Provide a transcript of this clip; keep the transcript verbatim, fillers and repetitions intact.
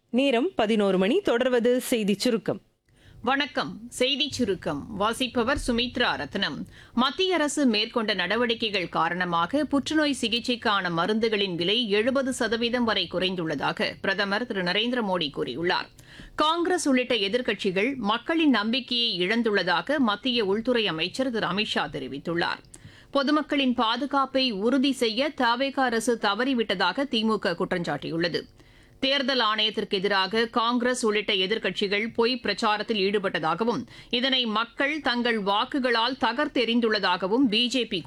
நேரம் பதினோரு மணி. தொடர்வது செய்தி சுருக்கம். வணக்கம். செய்திச் சுருக்கம் வாசிப்பவர் சுமித்ரா ரத்னம். மத்திய அரசு மேற்கொண்ட நடவடிக்கைகள் காரணமாக புற்றுநோய் சிகிச்சைக்கான மருந்துகளின் விலை எழுபது சதவீதம் வரை குறைந்துள்ளதாக பிரதமர் திரு நரேந்திர மோடி கூறியுள்ளார். காங்கிரஸ் உள்ளிட்ட எதிர்க்கட்சிகள் மக்களின் நம்பிக்கையை இழந்துள்ளதாக மத்திய உள்துறை அமைச்சர் திரு அமித்ஷா தெரிவித்துள்ளார். பொதுமக்களின் பாதுகாப்பை உறுதி செய்ய தவேக அரசு தவறிவிட்டதாக திமுக குற்றம் சாட்டியுள்ளது. தேர்தல் ஆணையத்திற்கு எதிராக காங்கிரஸ் உள்ளிட்ட எதிர்க்கட்சிகள் பொய் பிரச்சாரத்தில் ஈடுபட்டதாகவும் இதனை மக்கள் தங்கள் வாக்குகளால் தகர்த்தெறிந்துள்ளதாகவும் பிஜேபி